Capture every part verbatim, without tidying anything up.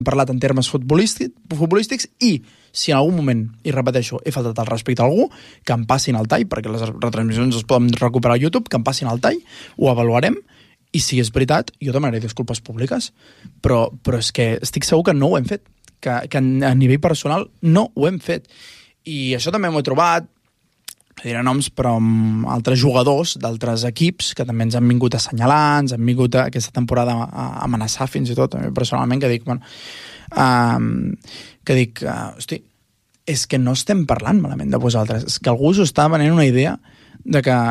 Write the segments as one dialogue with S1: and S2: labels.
S1: parlat en termes futbolístics, futbolístics i si en algun moment, i repeteixo, he faltat el respecte a algú, que em passin el tall, perquè les retransmissions es poden recuperar a YouTube, que em passin el tall, ho avaluarem, i si és veritat, jo demanaré disculpes públiques. Però, però és que estic segur que no ho hem fet, que, que a nivell personal no ho hem fet. I això també m'ho he trobat, diré noms, però amb altres jugadors d'altres equips que també ens han vingut a assenyalar, ens han vingut a, aquesta temporada a amenaçar fins i tot, també personalment, que dic, bueno, um, que dic, uh, hosti, és que no estem parlant malament de vosaltres, és que algú us està venent una idea de que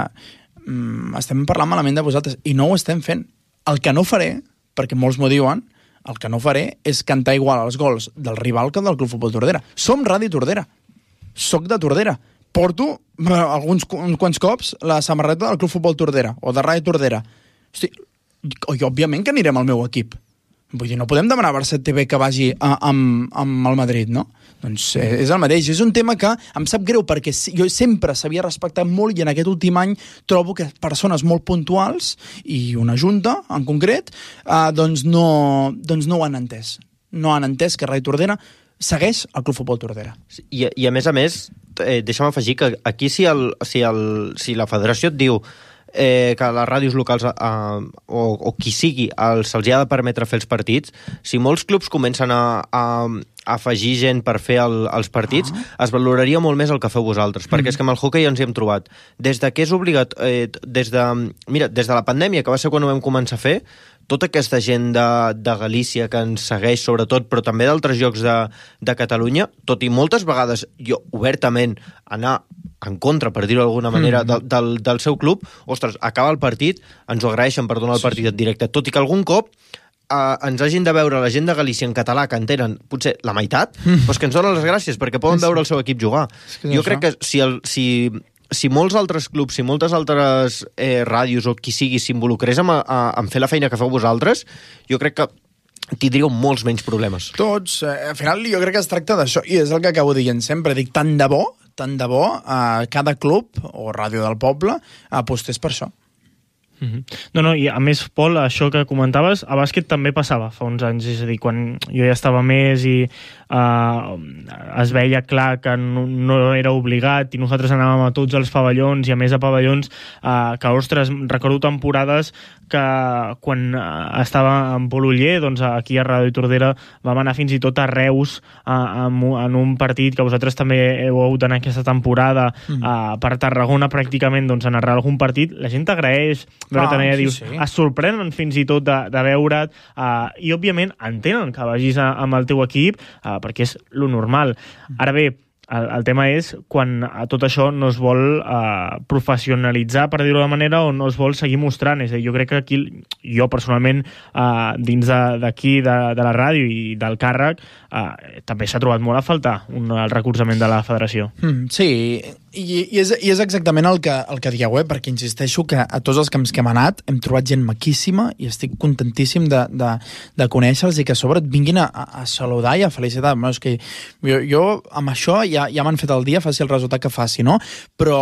S1: um, estem parlant malament de vosaltres, i no ho estem fent. El que no faré, perquè molts m'ho diuen, el que no faré és cantar igual els gols del rival que del Club Futbol Tordera. Som Ràdio Tordera, soc de Tordera, porto alguns uns quants cops la samarreta del Club Futbol Tordera o de Ràdio Tordera. Hosti, i òbviament que anirem al meu equip. Vull dir, no podem demanar a Barça T V que vagi a, amb, amb el Madrid, no? Doncs és el mateix. És un tema que em sap greu perquè jo sempre s'havia respectat molt i en aquest últim any trobo que persones molt puntuals i una junta en concret eh, doncs, no, doncs no ho han entès. No han entès que Ràdio Tordera segueix el Club Futbol Tordera.
S2: I, i a més a més, eh, deixa'm afegir que aquí si, el, si, el, si la federació et diu eh, que les ràdios locals eh, o, o qui sigui se'ls ha de permetre fer els partits, si molts clubs comencen a, a, a afegir gent per fer el, els partits, ah. es valoraria molt més el que feu vosaltres, perquè mm. és que amb el hoquei ens hi hem trobat. Des de que és obligat, eh, des de, mira, des de la pandèmia, que va ser quan ho vam començar a fer, tota aquesta gent de, de Galícia que ens segueix, sobretot, però també d'altres llocs de, de Catalunya, tot i moltes vegades jo obertament anar en contra, per dir-ho d'alguna manera, mm. del, del, del seu club, ostres, acaba el partit, ens ho agraeixen per donar el partit en directe, tot i que algun cop eh, ens hagin de veure la gent de Galícia en català, que en tenen potser la meitat, mm. doncs que ens donen les gràcies, perquè poden veure el seu equip jugar. Jo això. crec que si... El, si si molts altres clubs, si moltes altres eh, ràdios o qui sigui s'involucrés en, a, en fer la feina que feu vosaltres, jo crec que tindríeu molts menys problemes.
S1: Tots. Eh, al final jo crec que es tracta d'això, i és el que acabo dient sempre. Dic, tant de bo, tant de bo, eh, cada club o ràdio del poble apostés per això.
S3: Mm-hmm. No, no, i a més, Pol, això que comentaves, a bàsquet també passava fa uns anys, és a dir, quan jo ja estava més i uh, es veia clar que no, no era obligat i nosaltres anàvem a tots els pavellons i a més a pavellons uh, que, ostres, recordo temporades que quan uh, estava en Pol Oller, doncs aquí a Ràdio Tordera vam anar fins i tot a Reus uh, en, en un partit que vosaltres també heu hagut d'anar aquesta temporada mm. uh, per Tarragona pràcticament, doncs a narrar algun partit, la gent t'agraeix. Ah, sí, dius, sí. Es sorprenen fins i tot de, de veure't uh, i òbviament entenen que vagis a, amb el teu equip uh, perquè és lo normal. Ara bé, el, el tema és quan tot això no es vol uh, professionalitzar, per dir-ho de manera, o no es vol seguir mostrant. És a dir, jo crec que aquí, jo personalment, uh, dins d'aquí, de, de, de la ràdio i del càrrec, uh, també s'ha trobat molt a faltar un, el recolzament de la federació.
S1: Mm, sí, i, i, és, i és exactament el que, el que dieu, eh? Perquè insisteixo que a tots els camps que hem anat hem trobat gent maquíssima i estic contentíssim de, de, de conèixer-los i que a sobre et vinguin a, a saludar i a felicitar. Bueno, és que jo, jo amb això ja, ja m'han fet el dia, faci el resultat que faci, no? Però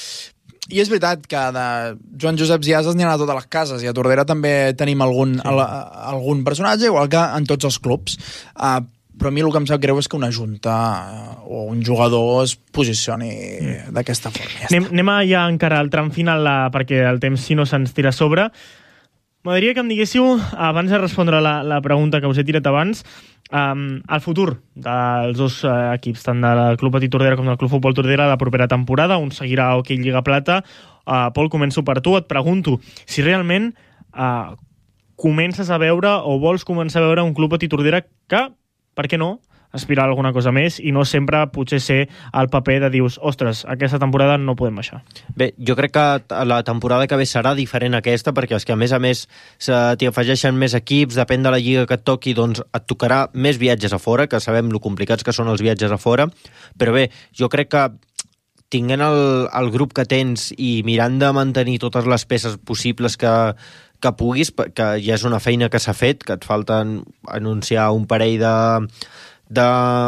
S1: i és veritat que de Joan Josep Ziases n'hi ha a totes les cases i a Tordera també tenim algun, sí. al, algun personatge, igual que en tots els clubs. Uh, però a mi el que em sap greu és que una junta o un jugador es posicioni mm. d'aquesta forma. Ja
S3: anem, anem a ja encara al tram final la, perquè el temps si no se'ns tira a sobre. M'agradaria que em diguéssiu, abans de respondre la, la pregunta que us he tirat abans, um, el futur dels dos uh, equips, tant del Club Petit Tordera com del Club Futbol Tordera, la propera temporada, on seguirà Hoquei Lliga Plata. Uh, Pol, començo per tu, et pregunto si realment uh, comences a veure o vols començar a veure un Club Petit Tordera que, per què no, aspirar a alguna cosa més i no sempre potser ser al paper de dius, ostres, aquesta temporada no podem baixar.
S2: Bé, jo crec que la temporada que ve serà diferent aquesta, perquè és que a més a més t'hi afegeixen més equips, depèn de la lliga que et toqui, doncs et tocarà més viatges a fora, que sabem lo complicats que són els viatges a fora, però bé, jo crec que tinguent el, el grup que tens i mirant de mantenir totes les peces possibles que, que puguis, que ja és una feina que s'ha fet, que et falten anunciar un parell de de,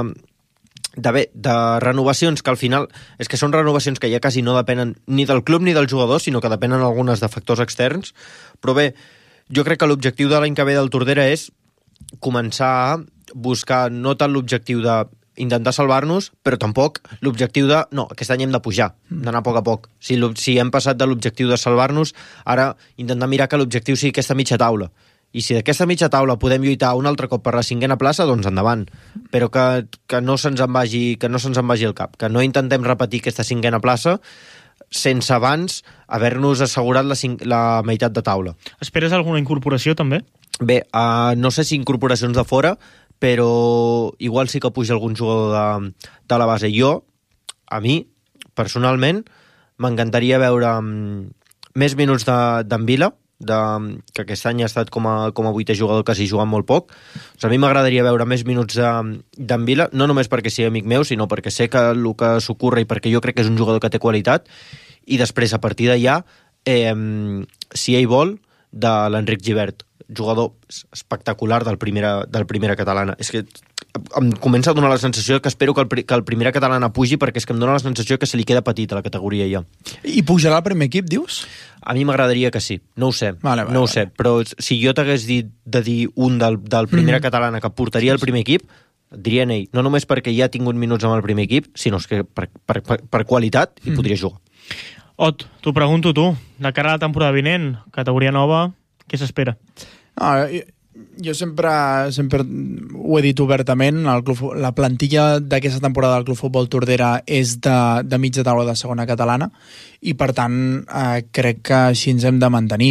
S2: de, bé, de renovacions que al final és que són renovacions que ja quasi no depenen ni del club ni del jugador, sinó que depenen algunes de factors externs, però bé, jo crec que l'objectiu de l'any que ve del Tordera és començar buscar no tant l'objectiu de intentar salvar-nos, però tampoc l'objectiu de, no, aquest any hem de pujar, d'anar a poc a poc. Si, si hem passat de l'objectiu de salvar-nos, ara intentar mirar que l'objectiu sigui aquesta mitja taula. I si d'aquesta mitja taula podem lluitar un altre cop per la cinquena plaça, doncs endavant. Però que, que no se'ns en vagi, que no se'ns en vagi el cap, que no intentem repetir aquesta cinquena plaça sense abans haver-nos assegurat la, cinc, la meitat de taula.
S3: Esperes alguna incorporació, també?
S2: Bé, uh, no sé si incorporacions de fora, però igual sí que puja algun jugador de, de la base. Jo, a mi, personalment, m'encantaria veure um, més minuts d'en de, Vila, de, que aquest any ha estat com a, com a vuitè jugador que s'hi jugant molt poc. O sigui, a mi m'agradaria veure més minuts d'en de, Vila, no només perquè sigui amic meu, sinó perquè sé que el que s'ocorre i perquè jo crec que és un jugador que té qualitat, i després, a partir d'allà, eh, si ell vol, de l'Enric Gibert, jugador espectacular del primera, del primera catalana. És que em comença a donar la sensació que espero que el, que el primera catalana pugi, perquè és que em dona la sensació que se li queda petit a la categoria ja.
S1: I pujarà al primer equip, dius?
S2: A mi m'agradaria que sí, no ho sé,
S1: vale, vale,
S2: no ho
S1: vale.
S2: sé, però si jo t'hagués dit de dir un del, del primera mm. catalana que portaria el primer equip, dirien ell, no només perquè ja ha tingut minuts amb el primer equip, sinó que per, per, per, per qualitat hi mm. podria jugar.
S3: Ot, t'ho pregunto tu, de cara a la temporada vinent, categoria nova, què s'espera?
S1: No, jo, jo sempre, sempre ho he dit obertament, el club, la plantilla d'aquesta temporada del Club Futbol Tordera és de, de mitja taula de segona catalana i per tant eh, crec que així ens hem de mantenir.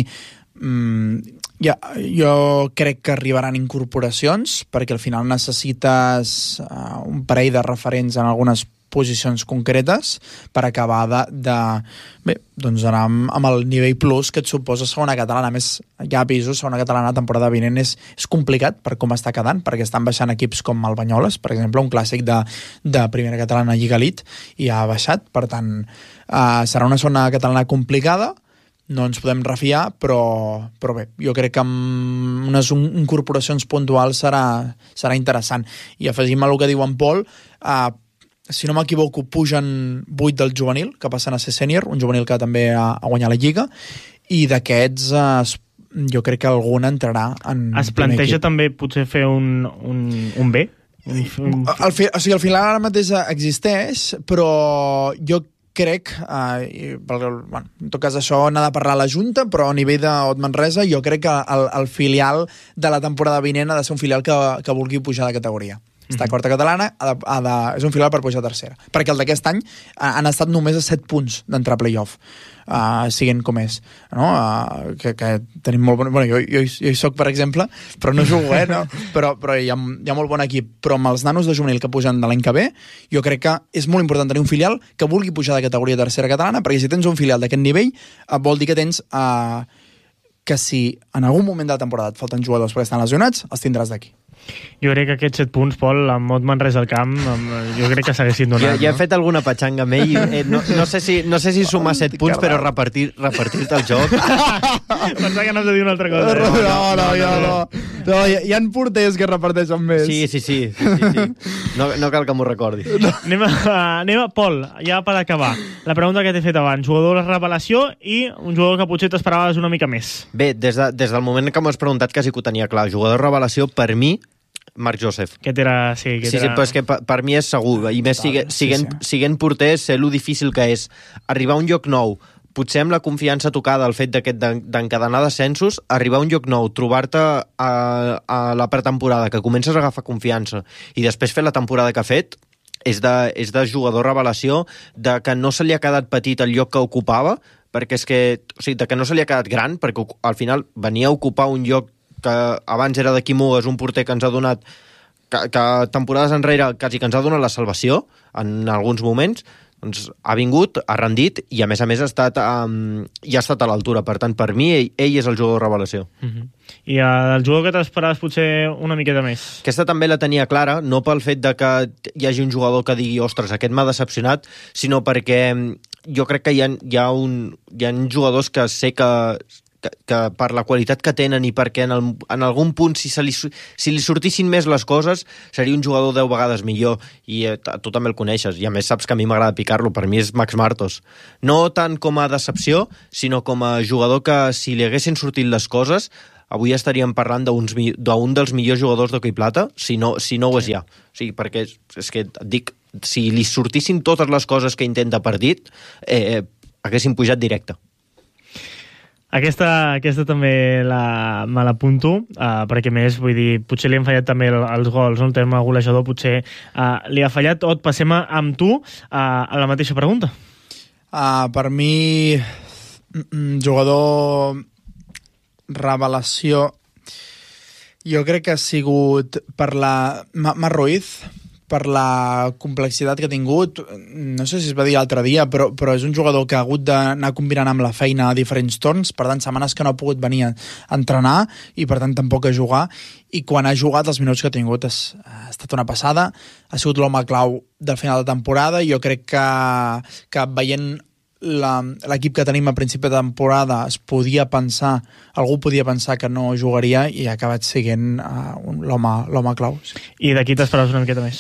S1: Mm, ja, jo crec que arribaran incorporacions perquè al final necessites eh, un parell de referents en algunes posicions concretes per acabar de, de bé, doncs anar amb, amb el nivell plus que et suposa segona catalana. A més, ja aviso, segona catalana la temporada vinent és, és complicat per com està quedant, perquè estan baixant equips com el Banyoles, per exemple, un clàssic de, de primera catalana Lliga Elite, i ha baixat, per tant eh, serà una segona catalana complicada, no ens podem refiar, però, però bé, jo crec que amb unes incorporacions puntuals serà, serà interessant. I afegim a el que diu en Pol, eh, si no m'equivoco, pugen vuit del juvenil, que passen a ser sènior, un juvenil que també ha, ha guanyat la Lliga, i d'aquests eh, jo crec que algun entrarà en...
S3: Es planteja també potser fer un, un, un B? Un, un...
S1: El, fi, o sigui, el final ara mateix existeix, però jo crec, eh, perquè, bueno, en tot cas això n'ha de parlar la Junta, però a nivell d'Ot Manresa jo crec que el, el filial de la temporada vinent ha de ser un filial que, que vulgui pujar de categoria. Està a quarta catalana, ha de, ha de, és un filial per pujar a tercera. Perquè el d'aquest any han estat només a set punts d'entrar a playoff, uh, siguent com és. No? Uh, que, que tenim molt bon... Bueno, jo, jo, jo hi soc, per exemple, però no jugo, eh? No? Però, però hi ha, hi ha molt bon equip. Però amb els nanos de juvenil que pugen de l'any que ve, jo crec que és molt important tenir un filial que vulgui pujar de categoria tercera catalana, perquè si tens un filial d'aquest nivell, uh, vol dir que tens... Uh, que si en algun moment de la temporada et falten jugadors perquè estan lesionats, els tindràs d'aquí.
S3: Jo crec que aquests set punts, Pol, amb Ot Manresa al camp, jo crec que s'haguessin donat.
S2: Jo, jo he fet alguna patxanga amb ell. Eh, no, no, sé si, no sé si sumar set punts, però repartir, repartir-te el joc.
S3: Pensava que no has de dir una altra cosa.
S1: No, no, no, no, no. no hi, hi ha porters que reparteixen més.
S2: Sí, sí, sí. sí, sí. No, no cal que m'ho recordi.
S3: No. Anem, a, anem a, Pol, ja per acabar. La pregunta que t'he fet abans. Jugador de revelació i un jugador que potser t'esperaves una mica més.
S2: Bé, des, de, des del moment que m'has preguntat quasi que ho tenia clar. Jugador de revelació, per mi, Marc Joseph.
S3: Que era, sí, que
S2: sí,
S3: era...
S2: sí, però és que per, per mi és segur, i més sigue, siguent, sí, sí. siguent porter, sé lo difícil que és arribar a un lloc nou, potser amb la confiança tocada al fet d'aquest d'encadenar descensos, arribar a un lloc nou, trobar-te a, a la pretemporada, que comences a agafar confiança, i després fer la temporada que ha fet, és de, és de jugador revelació, de que no se li ha quedat petit el lloc que ocupava, perquè és que, o sigui, de que no se li ha quedat gran, perquè al final venia a ocupar un lloc que abans era de Quimugues, un porter que ens ha donat, que, que temporades enrere quasi que ens ha donat la salvació en alguns moments, doncs ha vingut, ha rendit i a més a més ha estat, um, ja ha estat a l'altura. Per tant, per mi, ell, ell és el jugador de revelació.
S3: Uh-huh. I uh, el jugador que t'esperaves potser una miqueta més?
S2: Aquesta també la tenia clara, no pel fet de que hi hagi un jugador que digui ostres, aquest m'ha decepcionat, sinó perquè jo crec que hi ha, hi ha, un, hi ha jugadors que sé que Que, que per la qualitat que tenen i perquè en, el, en algun punt si, se li, si li sortissin més les coses seria un jugador deu vegades millor i eh, tu també el coneixes i a més saps que a mi m'agrada picar-lo, per mi és Max Martos, no tant com a decepció sinó com a jugador que si li haguessin sortit les coses avui estaríem parlant d'un dels millors jugadors d'hoquei plata, si no, si no ho és ja. O sigui, perquè és, és que et dic, si li sortissin totes les coses que intenta per dit, eh, haguessin pujat directe.
S3: Aquesta, aquesta també la, me l'apunto, uh, perquè més, vull dir, potser li han fallat també el, els gols, no? El terme golejador potser uh, li ha fallat. Ot, passem amb tu uh, a la mateixa pregunta.
S1: Uh, per mi, jugador revelació, jo crec que ha sigut per la Marc Ruiz, per la complexitat que ha tingut. No sé si es va dir l'altre dia, però, però és un jugador que ha hagut d'anar combinant amb la feina a diferents torns, per tant, setmanes que no ha pogut venir a entrenar i, per tant, tampoc a jugar. I quan ha jugat, els minuts que ha tingut és, ha estat una passada. Ha sigut l'home clau del final de temporada i jo crec que, que veient l'equip que tenim a principi de temporada es podia pensar, algú podia pensar que no jugaria i ha acabat sent uh, l'home clau. Sí.
S3: I d'aquí t'esperaves una miqueta més?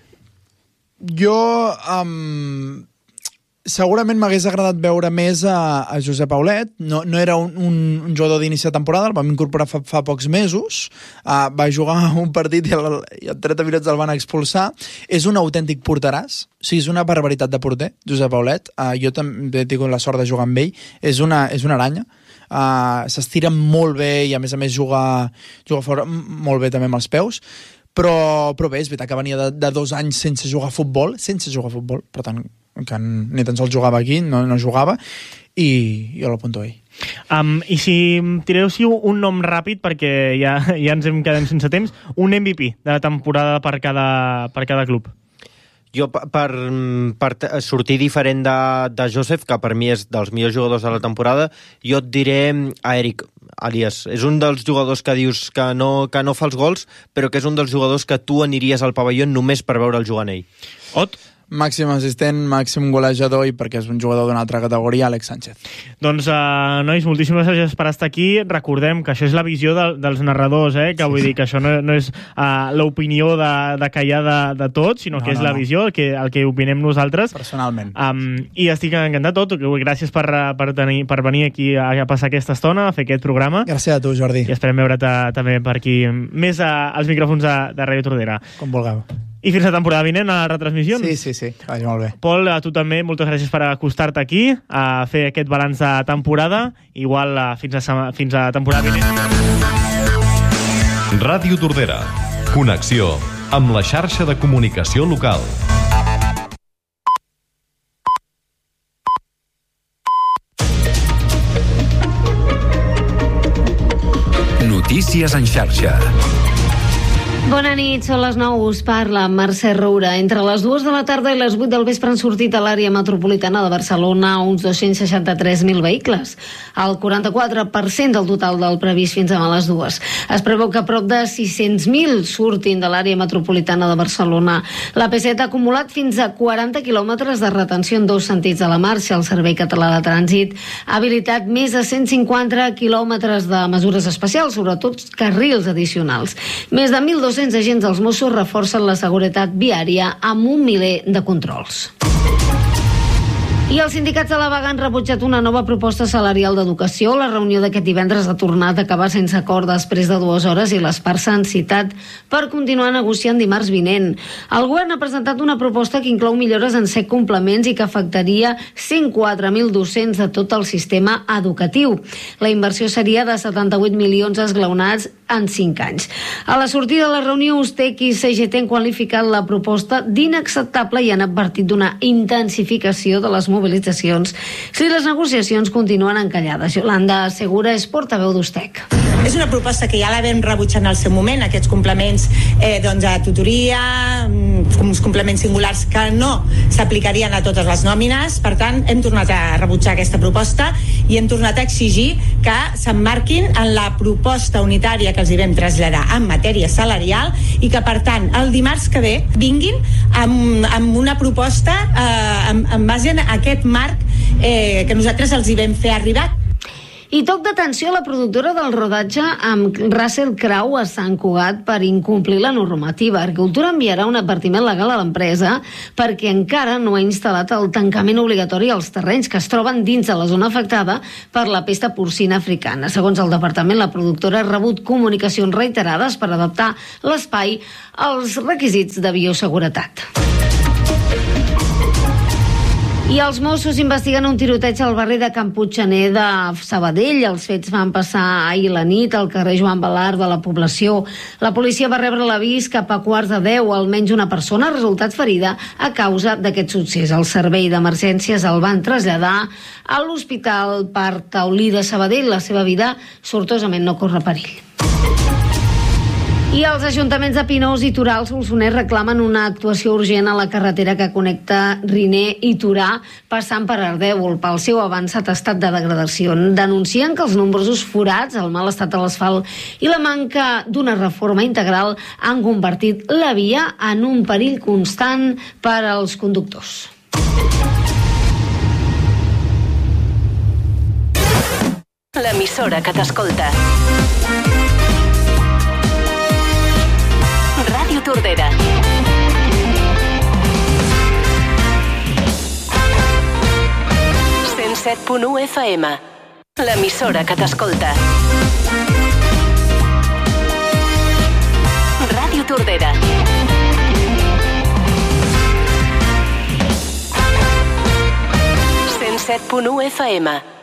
S1: Jo um, segurament m'hagués agradat veure més a, a Josep Aulet. No, no era un, un, un jugador d'inici de temporada, el vam incorporar fa, fa pocs mesos, uh, va jugar un partit i, el, i en trenta minuts el van expulsar. És un autèntic porteràs, o sigui, és una barbaritat de porter, Josep Aulet. Uh, jo també he tingut la sort de jugar amb ell. És una, és una aranya. Uh, s'estira molt bé i a més a més juga, juga fora molt bé també amb els peus. Però, però bé, és veritat que venia de, de dos anys sense jugar a futbol, sense jugar a futbol, per tant, que ni tan sols jugava aquí, no, no jugava, i jo l'apunto a ell.
S3: Um, I si tireu-si un nom ràpid, perquè ja, ja ens hem quedat sense temps, un M V P de la temporada per cada, per cada club.
S2: Jo, per, per sortir diferent de, de Joseph, que per mi és dels millors jugadors de la temporada, jo et diré a Eric Alias. És un dels jugadors que dius que no, que no fa els gols, però que és un dels jugadors que tu aniries al pavelló només per veure'l jugar en ell.
S3: Ot?
S1: Màxim assistent, màxim golejador i perquè és un jugador d'una altra categoria, Àlex Sánchez.
S3: Doncs, uh, nois, moltíssimes gràcies per estar aquí. Recordem que això és la visió de, dels narradors, eh? Que vull dir que això no, no és uh, l'opinió de, de callar de, de tot, sinó no, que és no, la visió, el que, el que opinem nosaltres.
S1: Personalment.
S3: Um, I estic encantat tot. Gràcies per, per, tenir, per venir aquí a, a passar aquesta estona, a fer aquest programa.
S1: Gràcies a tu, Jordi.
S3: I esperem veure't també per aquí, més a, als micròfons de, de Ràdio Tordera.
S1: Com vulgueu.
S3: I fins la temporada vinent a retransmissions.
S1: Sí, sí, sí, vagi molt bé.
S3: Pol, a tu també, moltes gràcies per acostar-te aquí a fer aquest balanç de temporada. Igual fins a, fins a temporada vinent.
S4: Ràdio Tordera. Connexió amb la xarxa de comunicació local. Notícies en xarxa.
S5: Bona nit, són les nou, us parla Mercè Roura. Entre les dues de la tarda i les vuit del vespre han sortit a l'àrea metropolitana de Barcelona uns dos-cents seixanta-tres mil vehicles, el quaranta-quatre per cent del total del previst fins a les dues. Es preveu que prop de sis-cents mil surtin de l'àrea metropolitana de Barcelona. La P set ha acumulat fins a quaranta quilòmetres de retenció en dos sentits de la marxa. El Servei Català de Trànsit ha habilitat més de cent cinquanta quilòmetres de mesures especials, sobretot carrils addicionals. Més de mil dos-cents agents dels Mossos reforcen la seguretat viària amb un miler de controls. I els sindicats de la vaga han rebutjat una nova proposta salarial d'educació. La reunió d'aquest divendres ha tornat a acabar sense acord després de dues hores i les parts s'han citat per continuar negociant dimarts vinent. El govern ha presentat una proposta que inclou millores en set complements i que afectaria cent quatre mil docents de tot el sistema educatiu. La inversió seria de setanta-vuit milions esglaonats en cinc anys. A la sortida de la reunió, Ustec i C G T han qualificat la proposta d'inacceptable i han advertit d'una intensificació de les mobilitzacions si les negociacions continuen encallades. Yolanda Segura és portaveu d'Ustec.
S6: És una proposta que ja la vam rebutjar en el seu moment, aquests complements eh, doncs a tutoria, uns complements singulars que no s'aplicarien a totes les nòmines. Per tant, hem tornat a rebutjar aquesta proposta i hem tornat a exigir que s'emmarquin en la proposta unitària que els hi vam traslladar en matèria salarial i que, per tant, el dimarts que ve vinguin amb, amb una proposta eh, en, en base a aquest marc eh, que nosaltres els hi vam fer arribar.
S5: I toc d'atenció a la productora del rodatge amb Russell Crowe a Sant Cugat per incomplir la normativa. Agricultura enviarà un advertiment legal a l'empresa perquè encara no ha instal·lat el tancament obligatori als terrenys que es troben dins de la zona afectada per la pesta porcina africana. Segons el departament, la productora ha rebut comunicacions reiterades per adaptar l'espai als requisits de bioseguretat. I els Mossos investiguen un tiroteig al barri de Can Puiggener de Sabadell. Els fets van passar ahir la nit al carrer Joan Balart de la població. La policia va rebre l'avís cap a quarts de deu. Almenys una persona ha resultat ferida a causa d'aquest succés. El servei d'emergències el van traslladar a l'Hospital Parc Taulí de Sabadell. La seva vida sortosament no corre perill. I els ajuntaments de Pinós i Torà al Solsonès reclamen una actuació urgent a la carretera que connecta Riner i Torà, passant per Ardèvol, pel seu avançat estat de degradació. Denuncien que els nombrosos forats, el mal estat de l'asfalt i la manca d'una reforma integral han convertit la via en un perill constant per als conductors.
S7: L'emissora que t'escolta. Ràdio Tordera. cent set punt u F M. L'emissora que t'escolta. Ràdio Tordera. cent set punt u F M.